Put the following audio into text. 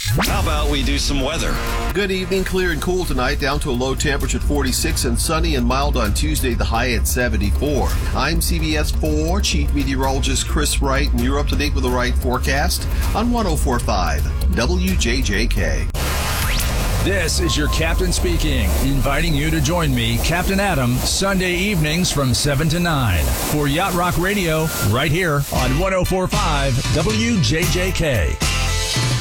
How about we do some weather? Good evening, clear and cool tonight, down to a low temperature at 46 and sunny and mild on Tuesday, the high at 74. I'm CBS 4 Chief Meteorologist Chris Wright, and you're up to date with the right forecast on 104.5 WJJK. This is your captain speaking, inviting you to join me, Captain Adam, Sunday evenings from 7 to 9 for Yacht Rock Radio, right here on 104.5 WJJK.